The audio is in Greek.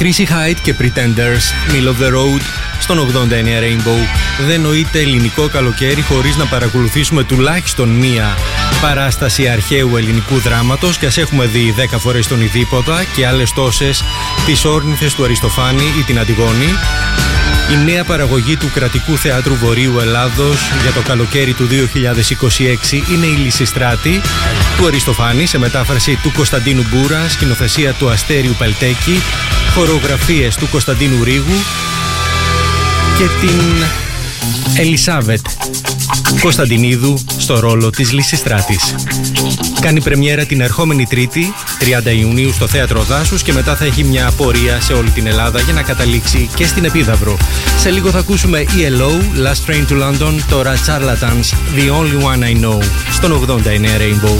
Chrissy Hynde και Pretenders, Middle of the Road, στον 89 Rainbow. Δεν νοείται ελληνικό καλοκαίρι χωρίς να παρακολουθήσουμε τουλάχιστον μία παράσταση αρχαίου ελληνικού δράματος, και ας έχουμε δει 10 φορές τον Ιδίποτα και άλλες τόσες τις Όρνηθες του Αριστοφάνη ή την Αντιγόνη. Η νέα παραγωγή του Κρατικού Θεάτρου Βορείου Ελλάδος για το καλοκαίρι του 2026 είναι η Λυσιστράτη του Αριστοφάνη, σε μετάφραση του Κωνσταντίνου Μπούρα, σκηνοθεσία του Αστέριου Πελτέκη, χορογραφίες του Κωνσταντίνου Ρίγου και την Ελισάβετ Κωνσταντινίδου στο ρόλο της Λυσιστράτης. Κάνει πρεμιέρα την ερχόμενη Τρίτη, 30 Ιουνίου, στο Θέατρο Δάσους, και μετά θα έχει μια πορεία σε όλη την Ελλάδα για να καταλήξει και στην Επίδαυρο. Σε λίγο θα ακούσουμε ELO, Last Train to London, τώρα Charlatans, The Only One I Know, στον 89 Rainbow.